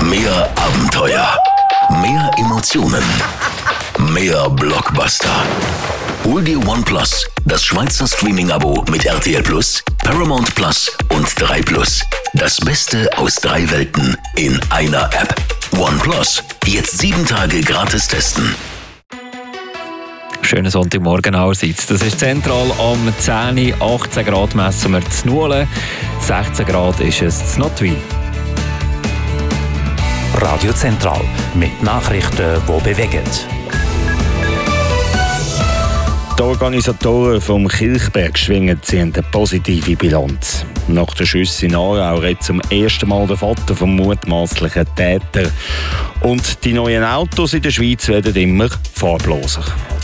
Mehr Abenteuer. Mehr Emotionen. Mehr Blockbuster. Hol dir OnePlus, das Schweizer Streaming-Abo mit RTL Plus, Paramount Plus und 3 Plus. Das Beste aus 3 Welten in einer App. OnePlus. Jetzt 7 Tage gratis testen. Schönen Sonntagmorgen allerseits. Das ist zentral am 10 Uhr, 18 Grad messen wir zu Nulen, 16 Grad ist es zu Notwil. Radio Zentral mit Nachrichten, die bewegen. Die Organisatoren vom Kilchberg schwingen ziehen eine positive Bilanz. Nach den Schüssen in Aarau redet zum ersten Mal der Vater vom mutmaßlichen Täter. Und die neuen Autos in der Schweiz werden immer farbloser.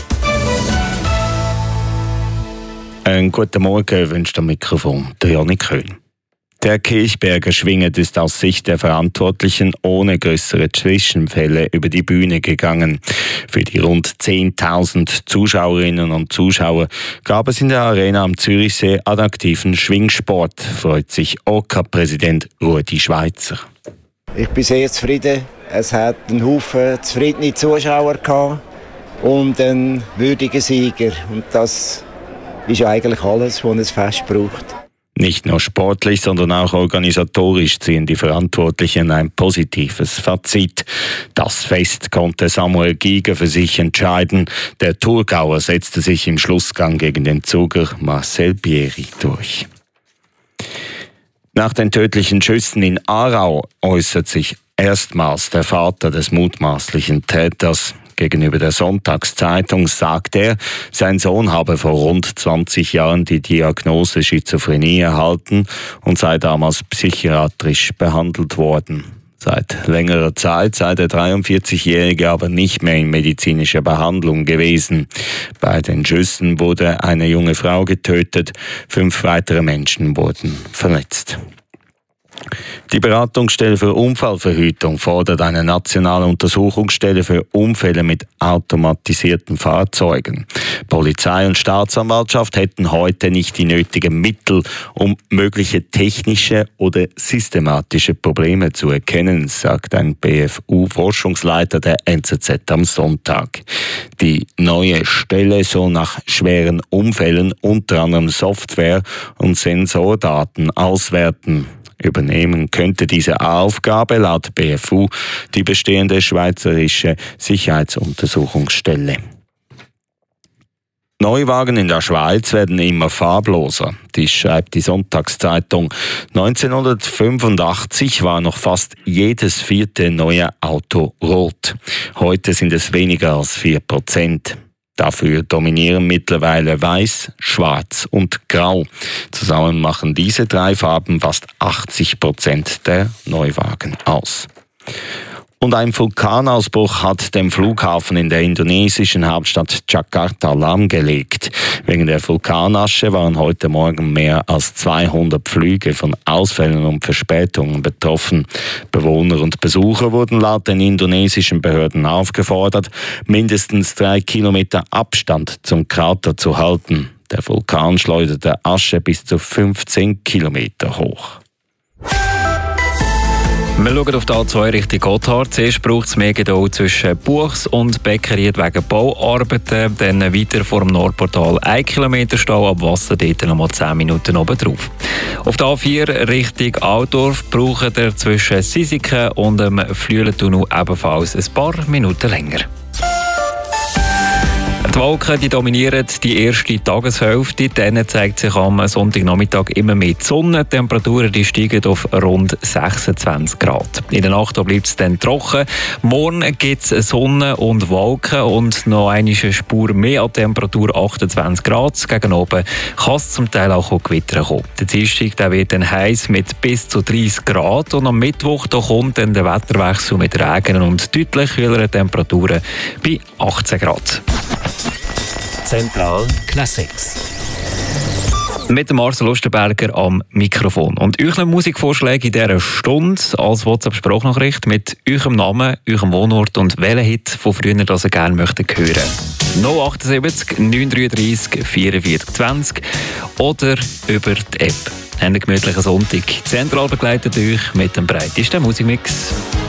Einen guten Morgen wünscht am Mikrofon der Janik Köhn. Der Kilchberger Schwingen ist aus Sicht der Verantwortlichen ohne größere Zwischenfälle über die Bühne gegangen. Für die rund 10.000 Zuschauerinnen und Zuschauer gab es in der Arena am Zürichsee attraktiven Schwingsport, freut sich OK-Präsident Rudi Schweizer. Ich bin sehr zufrieden. Es hat einen Haufen zufriedene Zuschauer gehabt und einen würdigen Sieger. Und das ist eigentlich alles, was ein Fest braucht. Nicht nur sportlich, sondern auch organisatorisch ziehen die Verantwortlichen ein positives Fazit. Das Fest konnte Samuel Giger für sich entscheiden. Der Thurgauer setzte sich im Schlussgang gegen den Zuger Marcel Bieri durch. Nach den tödlichen Schüssen in Aarau äußert sich erstmals der Vater des mutmaßlichen Täters. Gegenüber der Sonntagszeitung sagt er, sein Sohn habe vor rund 20 Jahren die Diagnose Schizophrenie erhalten und sei damals psychiatrisch behandelt worden. Seit längerer Zeit sei der 43-Jährige aber nicht mehr in medizinischer Behandlung gewesen. Bei den Schüssen wurde eine junge Frau getötet, 5 weitere Menschen wurden verletzt. Die Beratungsstelle für Unfallverhütung fordert eine nationale Untersuchungsstelle für Unfälle mit automatisierten Fahrzeugen. Polizei und Staatsanwaltschaft hätten heute nicht die nötigen Mittel, um mögliche technische oder systematische Probleme zu erkennen, sagt ein BFU-Forschungsleiter der NZZ am Sonntag. Die neue Stelle soll nach schweren Unfällen unter anderem Software und Sensordaten auswerten. Übernehmen könnte diese Aufgabe laut BFU die bestehende Schweizerische Sicherheitsuntersuchungsstelle. Neuwagen in der Schweiz werden immer farbloser. Dies schreibt die Sonntagszeitung. 1985 war noch fast jedes 4. neue Auto rot. Heute sind es weniger als 4%. Dafür dominieren mittlerweile Weiß, Schwarz und Grau. Zusammen machen diese 3 Farben fast 80% der Neuwagen aus. Und ein Vulkanausbruch hat den Flughafen in der indonesischen Hauptstadt Jakarta lahmgelegt. Wegen der Vulkanasche waren heute Morgen mehr als 200 Flüge von Ausfällen und Verspätungen betroffen. Bewohner und Besucher wurden laut den indonesischen Behörden aufgefordert, mindestens 3 Kilometer Abstand zum Krater zu halten. Der Vulkan schleuderte Asche bis zu 15 Kilometer hoch. Wir schauen auf die A2 Richtung Gotthard. Zuerst braucht es mehr Geduld zwischen Buchs und Beckeried wegen Bauarbeiten. Dann weiter vor dem Nordportal 1 Kilometer Stau, ab Wasser dort nochmal 10 Minuten oben drauf. Auf der A4 Richtung Altdorf braucht ihr zwischen Sisiken und dem Flüelentunnel ebenfalls ein paar Minuten länger. Die Wolken dominieren die erste Tageshälfte. Dann zeigt sich am Sonntagnachmittag immer mehr die Sonne. Die Temperaturen steigen auf rund 26 Grad. In der Nacht bleibt es dann trocken. Morgen gibt es Sonne und Wolken und noch eine Spur mehr an Temperatur, 28 Grad. Gegen oben kann es zum Teil auch Gewitter kommen. Der Dienstag wird dann heiß mit bis zu 30 Grad. Und am Mittwoch kommt dann der Wetterwechsel mit Regen und deutlich kühleren Temperaturen bei 18 Grad. Zentral Classics. Mit dem Marcel Lustenberger am Mikrofon. Und euch Musikvorschläge in dieser Stunde als WhatsApp-Sprachnachricht mit eurem Namen, eurem Wohnort und welchen Hit von früher, das ihr gerne möchtet hören. 078 933 44 20 oder über die App. Einen gemütlichen Sonntag. Zentral begleitet euch mit dem breitesten Musikmix.